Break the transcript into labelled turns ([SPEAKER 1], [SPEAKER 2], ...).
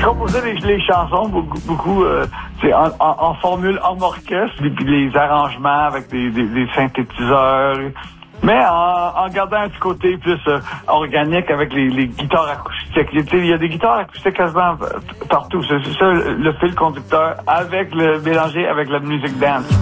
[SPEAKER 1] composais les chansons beaucoup en formule homme orchestre, puis les arrangements avec des synthétiseurs, mais en gardant un petit côté plus organique avec les guitares acoustiques. Il y a des guitares acoustiques quasiment partout. C'est ça le fil conducteur avec le mélangé avec la musique dance.